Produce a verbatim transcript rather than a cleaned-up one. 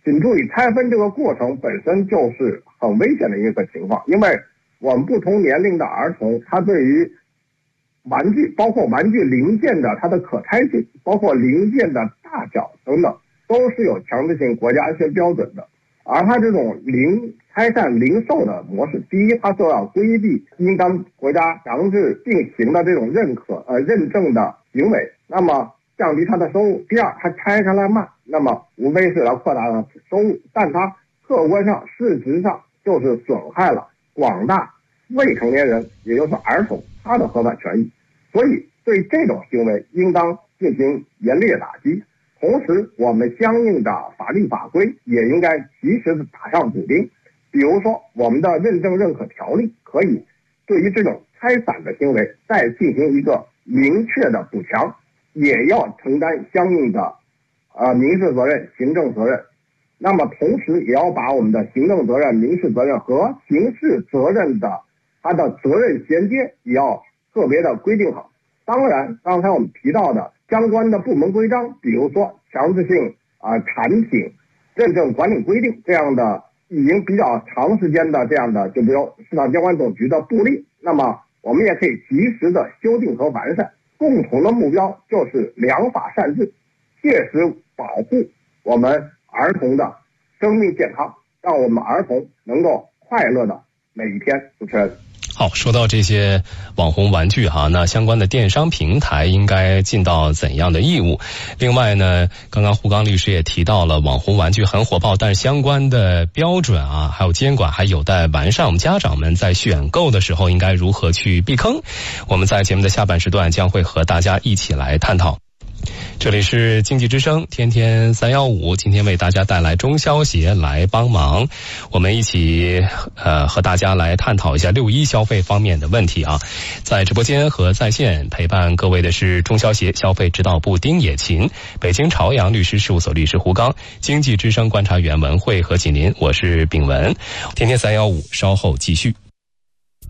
请注意，拆分这个过程本身就是很危险的一个情况，因为我们不同年龄的儿童，他对于玩具，包括玩具零件的它的可拆性，包括零件的大小等等，都是有强制性国家一些标准的。而它这种零拆散零售的模式，第一，它就要规避应当国家强制进行的这种认可呃认证的行为，那么降低它的收入。第二，它拆开来卖，那么无非是来扩大了收入，但它客观上事实上就是损害了广大未成年人，也就是儿童他的合法权益。所以对这种行为应当进行严厉的打击。同时，我们相应的法律法规也应该及时的打上补丁。比如说，我们的认证认可条例可以对于这种拆散的行为再进行一个明确的补强，也要承担相应的呃民事责任、行政责任。那么同时也要把我们的行政责任、民事责任和刑事责任的它的责任衔接也要特别的规定好。当然，刚才我们提到的相关的部门规章，比如说强制性啊、呃、产品认证管理规定这样的已经比较长时间的这样的，就比如市场监管总局的布令，那么我们也可以及时的修订和完善。共同的目标就是良法善治，切实保护我们儿童的生命健康，让我们儿童能够快乐的每一天。主持人。 好，说到这些网红玩具哈，那相关的电商平台应该尽到怎样的义务？另外呢，刚刚胡刚律师也提到了网红玩具很火爆，但是相关的标准啊，还有监管还有待完善。我们家长们在选购的时候应该如何去避坑？我们在节目的下半时段将会和大家一起来探讨。这里是经济之声天天三一五，今天为大家带来中消协来帮忙，我们一起呃和大家来探讨一下六一消费方面的问题啊。在直播间和在线陪伴各位的是中消协消费指导部丁野琴，北京朝阳律师事务所律师胡刚，经济之声观察员文慧和锦林，我是秉文。天天三一五，稍后继续。